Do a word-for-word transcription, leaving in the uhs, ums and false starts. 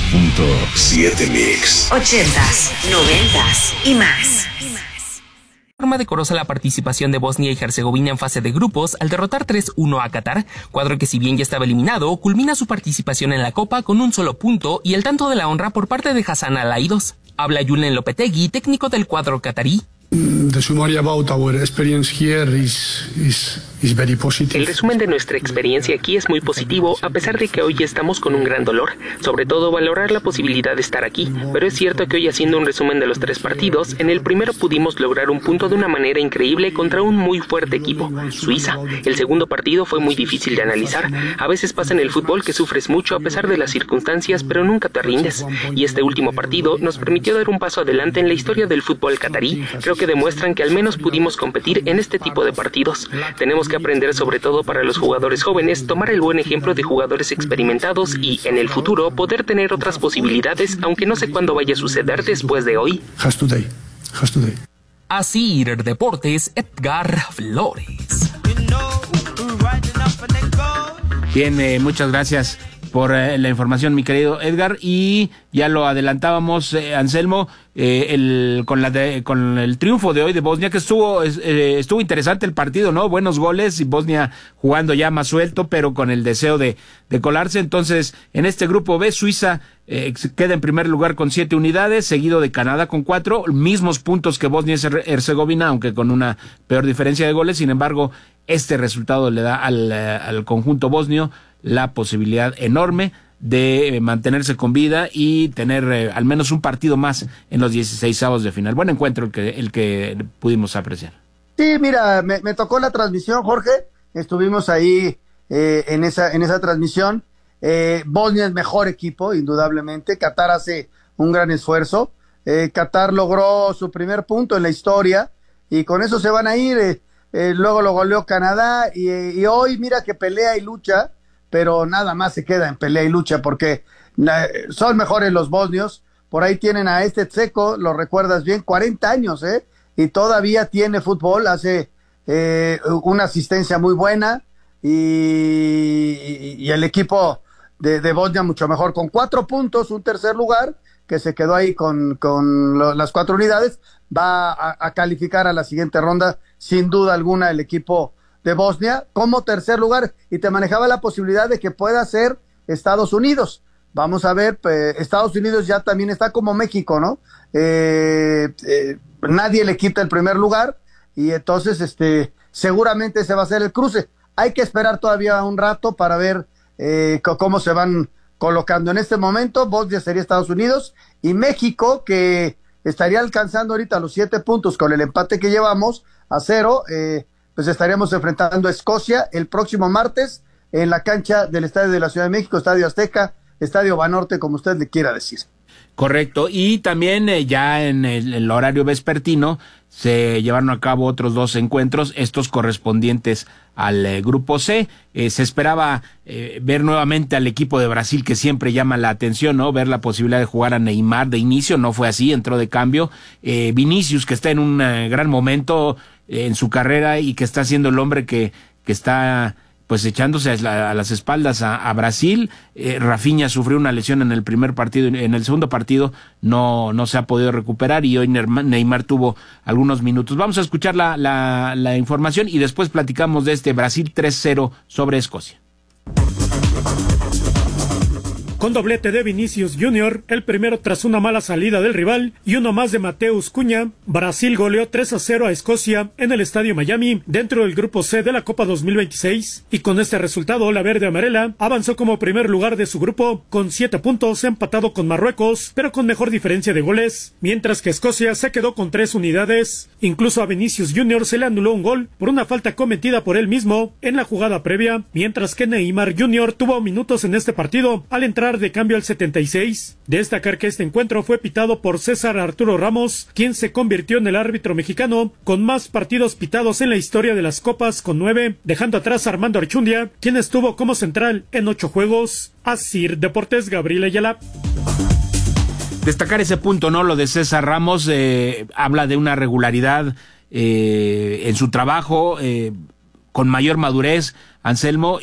punto siete Mix. Ochentas, noventas y más. De forma decorosa la participación de Bosnia y Herzegovina en fase de grupos al derrotar tres uno a Qatar, cuadro que si bien ya estaba eliminado, culmina su participación en la Copa con un solo punto y el tanto de la honra por parte de Hassan Al-Aidos. Habla Julen Lopetegui, técnico del cuadro catarí. The summary about our experience here is, is, is very positive. El resumen de nuestra experiencia aquí es muy positivo, a pesar de que hoy estamos con un gran dolor. Sobre todo valorar la posibilidad de estar aquí. Pero es cierto que hoy, haciendo un resumen de los tres partidos, en el primero pudimos lograr un punto de una manera increíble contra un muy fuerte equipo, Suiza. El segundo partido fue muy difícil de analizar. A veces pasa en el fútbol que sufres mucho a pesar de las circunstancias, pero nunca te rindes. Y este último partido nos permitió dar un paso adelante en la historia del fútbol catarí. Creo que demuestran que al menos pudimos competir en este tipo de partidos. Tenemos que aprender, sobre todo para los jugadores jóvenes, tomar el buen ejemplo de jugadores experimentados y, en el futuro, poder tener otras posibilidades, aunque no sé cuándo vaya a suceder después de hoy. Has today. Has today. Así Deportes, Edgar Flores. Bien, eh, muchas gracias por eh, la información, mi querido Edgar, y ya lo adelantábamos, eh, Anselmo, eh, el con la de, con el triunfo de hoy de Bosnia, que estuvo eh, estuvo interesante el partido, ¿no? Buenos goles y Bosnia jugando ya más suelto, pero con el deseo de, de colarse. Entonces, en este grupo B, Suiza eh, queda en primer lugar con siete unidades, seguido de Canadá con cuatro, mismos puntos que Bosnia y Herzegovina, aunque con una peor diferencia de goles. Sin embargo, este resultado le da al, al conjunto bosnio la posibilidad enorme de mantenerse con vida y tener eh, al menos un partido más en los dieciseisavos de final. Buen encuentro el que el que pudimos apreciar. Sí, mira, me, me tocó la transmisión, Jorge. Estuvimos ahí eh, en esa en esa transmisión. Eh, Bosnia es mejor equipo, indudablemente. Qatar hace un gran esfuerzo. Eh, Qatar logró su primer punto en la historia y con eso se van a ir. Eh, eh, luego lo goleó Canadá y, y hoy mira que pelea y lucha, pero nada más se queda en pelea y lucha porque son mejores los bosnios. Por ahí tienen a este Dzeko, lo recuerdas bien, cuarenta años, ¿eh? Y todavía tiene fútbol, hace eh, una asistencia muy buena y, y el equipo de, de Bosnia mucho mejor, con cuatro puntos, un tercer lugar, que se quedó ahí con, con lo, las cuatro unidades, va a, a calificar a la siguiente ronda, sin duda alguna, el equipo de Bosnia como tercer lugar, y te manejaba la posibilidad de que pueda ser Estados Unidos. Vamos a ver, eh, Estados Unidos ya también está como México, ¿no? Eh, eh, nadie le quita el primer lugar y entonces este seguramente ese va a ser el cruce. Hay que esperar todavía un rato para ver eh, cómo se van colocando. En este momento Bosnia sería Estados Unidos y México, que estaría alcanzando ahorita los siete puntos con el empate que llevamos a cero. eh, pues estaríamos enfrentando a Escocia el próximo martes en la cancha del Estadio de la Ciudad de México, Estadio Azteca, Estadio Banorte, como usted le quiera decir. Correcto, y también eh, ya en el, el horario vespertino se llevaron a cabo otros dos encuentros, estos correspondientes al eh, Grupo C. Eh, se esperaba eh, ver nuevamente al equipo de Brasil, que siempre llama la atención, ¿no? Ver la posibilidad de jugar a Neymar de inicio, no fue así, entró de cambio. Eh, Vinicius, que está en un eh, gran momento eh, en su carrera y que está siendo el hombre que, que está pues echándose a, la, a las espaldas a, a Brasil. eh, Rafinha sufrió una lesión en el primer partido, en el segundo partido no no se ha podido recuperar y hoy Neymar tuvo algunos minutos. Vamos a escuchar la, la, la información y después platicamos de este Brasil tres cero sobre Escocia. Con doblete de Vinicius Junior, el primero tras una mala salida del rival, y uno más de Mateus Cunha, Brasil goleó tres a cero a Escocia en el Estadio Miami, dentro del Grupo C de la Copa dos mil veintiséis, y con este resultado la verde amarela avanzó como primer lugar de su grupo, con siete puntos, empatado con Marruecos, pero con mejor diferencia de goles, mientras que Escocia se quedó con tres unidades. Incluso a Vinicius Junior se le anuló un gol por una falta cometida por él mismo en la jugada previa, mientras que Neymar Junior tuvo minutos en este partido al entrar de cambio al setenta y seis. Destacar que este encuentro fue pitado por César Arturo Ramos, quien se convirtió en el árbitro mexicano con más partidos pitados en la historia de las copas, con nueve, dejando atrás a Armando Archundia, quien estuvo como central en ocho juegos. Asir Deportes, Gabriel Ayala. Destacar ese punto, ¿no? Lo de César Ramos, eh, habla de una regularidad eh, en su trabajo, eh, con mayor madurez, Anselmo.